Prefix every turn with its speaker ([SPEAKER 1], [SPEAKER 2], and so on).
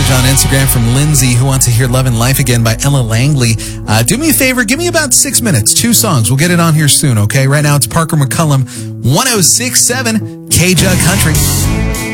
[SPEAKER 1] on Instagram from Lindsay, who wants to hear Love and Life Again by Ella Langley. Do me a favor, give me about 6 minutes, 2 songs. We'll get it on here soon, okay? Right now it's Parker McCullum, 106.7 K-Jug Country.